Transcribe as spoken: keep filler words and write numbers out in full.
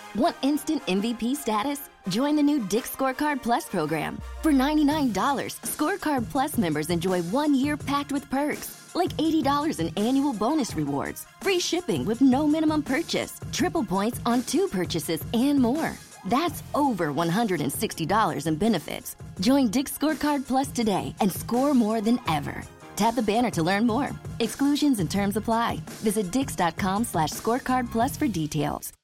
Want instant M V P status? Join the new Dick's Scorecard Plus program. For ninety-nine dollars, Scorecard Plus members enjoy one year packed with perks, like eighty dollars in annual bonus rewards, free shipping with no minimum purchase, triple points on two purchases, and more. That's over one hundred sixty dollars in benefits. Join Dick's Scorecard Plus today and score more than ever. Tap the banner to learn more. Exclusions and terms apply. Visit dix.com slash scorecard plus for details.